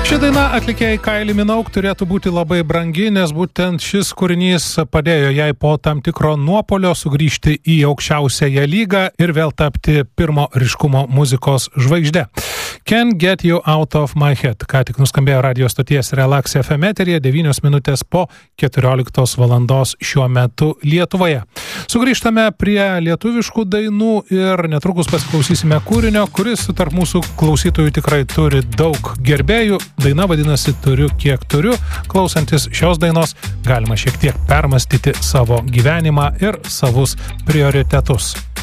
Ši daina atlikėjai Kylie Minogue turėtų būti labai brangi, nes būtent šis kūrinys padėjo jai po tam tikro nuopolio sugrįžti į aukščiausiąją lygą ir vėl tapti pirmo ryškumo muzikos žvaigžde. Can't Get You Out of My Head. Ką tik nuskambėjo radio stoties Relax FM eteryje 9 minutės po 14 valandos šiuo metu Lietuvoje. Sugrįžtame prie lietuviškų dainų ir netrukus pasiklausysime kūrinio, kuris tarp mūsų klausytojų tikrai turi daug gerbėjų. Daina vadinasi Turiu, kiek turiu. Klausantis šios dainos galima šiek tiek permastyti savo gyvenimą ir savus prioritetus.